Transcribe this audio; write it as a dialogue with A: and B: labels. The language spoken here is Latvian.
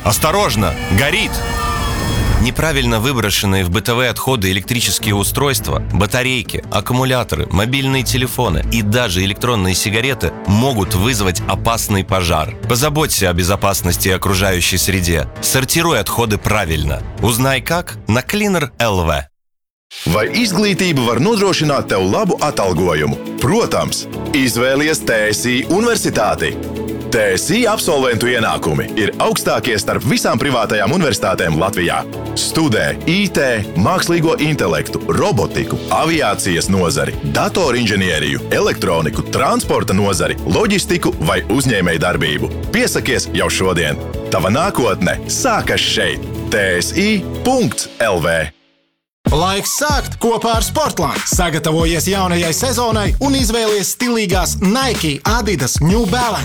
A: Осторожно! Горит! Неправильно выброшенные в бытовые отходы электрические устройства, батарейки, аккумуляторы, мобильные телефоны и даже электронные сигареты могут вызвать опасный пожар. Позаботься о безопасности окружающей среде. Сортируй отходы правильно. Узнай как на Cleaner LV.
B: Vai izglītība var nodrošināt tev labu atalgojumu? Protams, izvēlies TSI Universitāti. TSI absolventu ienākumi ir augstākie starp visām privātajām universitātēm Latvijā. Studē IT, mākslīgo intelektu, robotiku, aviācijas nozari, datorinženieriju, elektroniku, transporta nozari, loģistiku vai uzņēmējdarbību. Piesakies jau šodien. Tava nākotne sākas šeit. TSI.LV.
C: Laiks sākt kopā ar Sportland. Sagatavojies jaunajai sezonai un izvēlies stilīgās Nike, Adidas, New Balance,